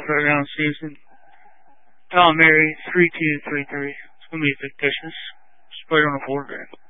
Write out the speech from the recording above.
fairground season. Tom Mary, 3233. It's going to be fictitious. Just put it on a 4 grand.